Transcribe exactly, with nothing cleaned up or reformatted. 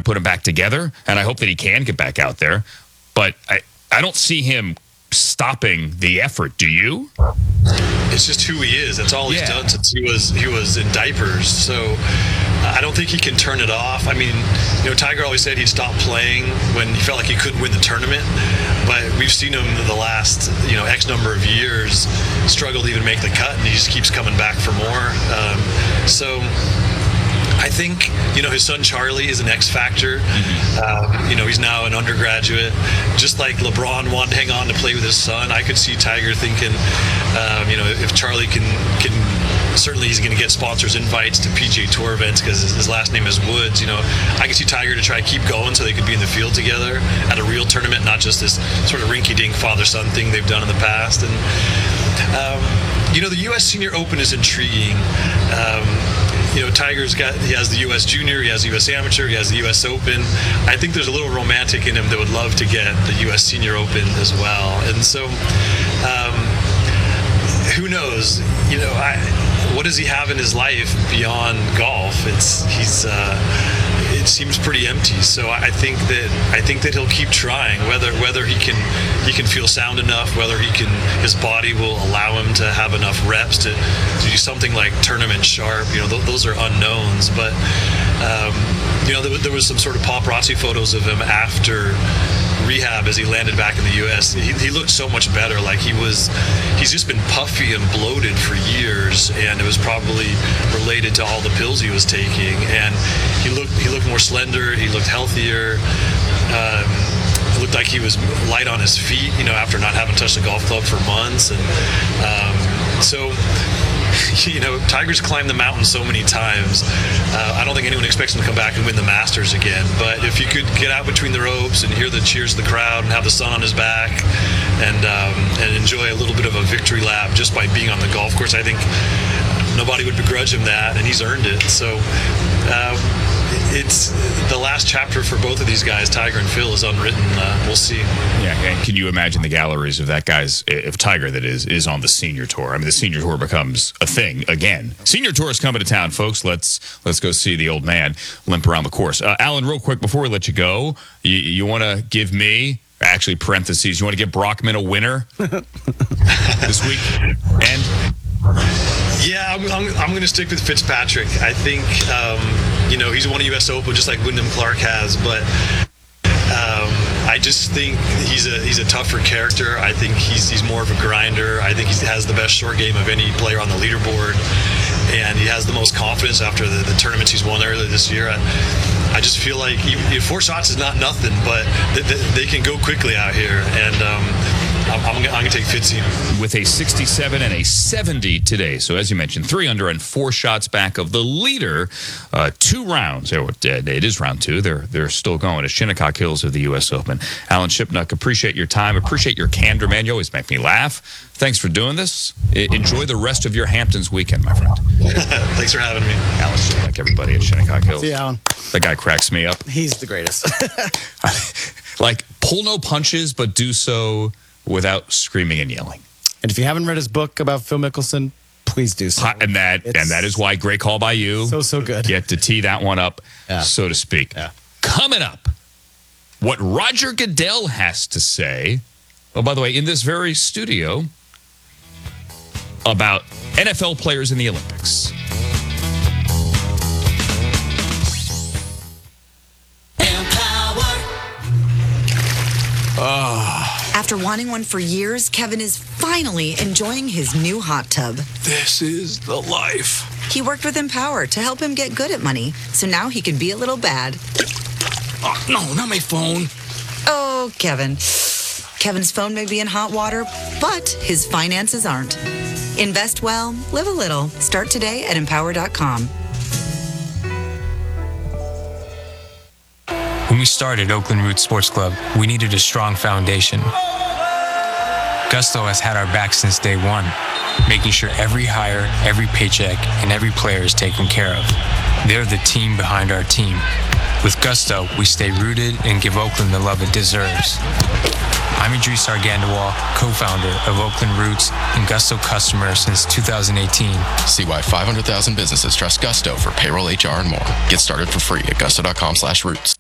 put him back together, and I hope that he can get back out there. But I, I don't see him stopping the effort. Do you? It's just who he is. That's all he's Yeah. done since he was he was in diapers. So I don't think he can turn it off. I mean, you know, Tiger always said he'd stop playing when he felt like he couldn't win the tournament. But we've seen him the last, you know, X number of years struggle to even make the cut, and he just keeps coming back for more. Um, so I think, you know, his son Charlie is an X factor. Um, you know, he's now an undergraduate. Just like LeBron wanted to hang on to play with his son, I could see Tiger thinking, um, you know, if Charlie can can. Certainly he's going to get sponsors invites to P G A Tour events because his last name is Woods. You know, I can see Tiger to try to keep going so they could be in the field together at a real tournament, not just this sort of rinky-dink father-son thing they've done in the past. And, um, you know, the U S Senior Open is intriguing. Um, you know, Tiger's got, he has the U S Junior, he has the U S Amateur, he has the U S Open. I think there's a little romantic in him that would love to get the U S Senior Open as well. And so, um, who knows? You know, I, what does he have in his life beyond golf? It's he's uh, it seems pretty empty. So I think that I think that he'll keep trying. Whether whether he can he can feel sound enough, whether he can his body will allow him to have enough reps to, to do something like tournament sharp. You know, th- those are unknowns. But um, you know, there, there was some sort of paparazzi photos of him after rehab as he landed back in the U S. He, he looked so much better. Like he was, he's just been puffy and bloated for years, and it was probably related to all the pills he was taking. And he looked, he looked more slender. He looked healthier. Um, it looked like he was light on his feet, you know, after not having touched a golf club for months. And um, so. You know, Tiger's climbed the mountain so many times. Uh, I don't think anyone expects him to come back and win the Masters again. But if you could get out between the ropes and hear the cheers of the crowd and have the sun on his back and um, and enjoy a little bit of a victory lap just by being on the golf course, I think nobody would begrudge him that, and he's earned it. So uh, it's the last chapter for both of these guys, Tiger and Phil, is unwritten. Uh, we'll see. Yeah, and can you imagine the galleries of that guy's, if Tiger, that is, is on the senior tour? I mean, the senior tour becomes a thing again. Senior tour is coming to town, folks. Let's let's go see the old man limp around the course. Uh, Alan, real quick, before we let you go, you, you want to give me, actually parentheses, you want to give Brockman a winner this week? And... Yeah, I'm, I'm, I'm going to stick with Fitzpatrick. I think, um, you know, he's won a U S Open just like Wyndham Clark has, but um, I just think he's a he's a tougher character. I think he's he's more of a grinder. I think he has the best short game of any player on the leaderboard, and he has the most confidence after the, the tournaments he's won earlier this year. I, I just feel like he, four shots is not nothing, but they, they, they can go quickly out here, and um, I'm, I'm going to take Fitzy. With a sixty-seven and a seventy today. So as you mentioned, three under and four shots back of the leader. Uh, two rounds. It is round two. They're they're still going. At Shinnecock Hills of the U S Open. Alan Shipnuck, appreciate your time. Appreciate your candor, man. You always make me laugh. Thanks for doing this. Enjoy the rest of your Hamptons weekend, my friend. Thanks for having me. Alan Shipnuck, everybody at Shinnecock Hills. See you, Alan. That guy cracks me up. He's the greatest. Like, pull no punches, but do so without screaming and yelling. And if you haven't read his book about Phil Mickelson, please do so. And that it's and that is why, great call by you. So, so good. Get to tee that one up, yeah. so to speak. Yeah. Coming up, what Roger Goodell has to say, oh, by the way, in this very studio, about N F L players in the Olympics. Oh. After wanting one for years, Kevin is finally enjoying his new hot tub. This is the life. He worked with Empower to help him get good at money, so now he can be a little bad. Oh, no, not my phone. Oh, Kevin. Kevin's phone may be in hot water, but his finances aren't. Invest well, live a little. Start today at empower dot com. When we started Oakland Roots Sports Club, we needed a strong foundation. Gusto has had our back since day one, making sure every hire, every paycheck, and every player is taken care of. They're the team behind our team. With Gusto, we stay rooted and give Oakland the love it deserves. I'm Idris Argandawal, co-founder of Oakland Roots and Gusto customer since two thousand eighteen. See why five hundred thousand businesses trust Gusto for payroll, H R, and more. Get started for free at gusto dot com slash roots.